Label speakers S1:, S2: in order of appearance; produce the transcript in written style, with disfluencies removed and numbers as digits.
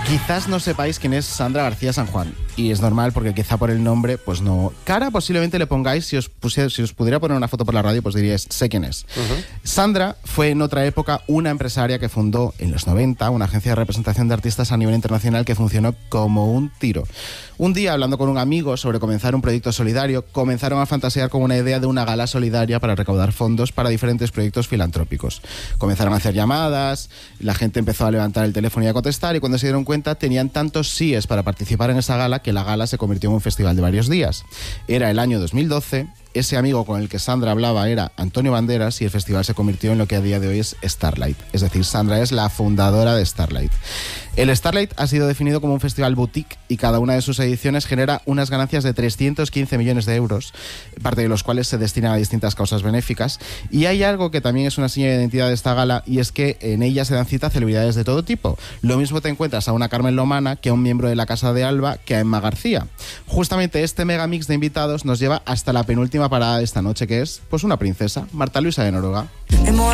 S1: Quizás no sepáis quién es Sandra García San Juan, y es normal porque quizá por el nombre, pues no. Cara posiblemente le pongáis, si os pudiera poner una foto por la radio, pues diríais, sé quién es. Sandra fue en otra época una empresaria que fundó en los 90 una agencia de representación de artistas a nivel internacional que funcionó como un tiro. Un día, hablando con un amigo sobre comenzar un proyecto solidario, comenzaron a fantasear con una idea de una gala solidaria para recaudar fondos para diferentes proyectos filantrópicos. Comenzaron a hacer llamadas, la gente empezó a levantar el teléfono y a contestar, y cuando se dieron cuenta tenían tantos síes para participar en esa gala que la gala se convirtió en un festival de varios días. Era el año 2012, ese amigo con el que Sandra hablaba era Antonio Banderas y el festival se convirtió en lo que a día de hoy es Starlight. Es decir, Sandra es la fundadora de Starlight. El Starlight ha sido definido como un festival boutique y cada una de sus ediciones genera unas ganancias de 315 millones de euros, parte de los cuales se destinan a distintas causas benéficas. Y hay algo que también es una señal de identidad de esta gala, y es que en ella se dan cita a celebridades de todo tipo. Lo mismo te encuentras a una Carmen Lomana que a un miembro de la Casa de Alba que a Emma García. Justamente este megamix de invitados nos lleva hasta la penúltima parada de esta noche, que es pues una princesa, Marta Luisa de Noruega.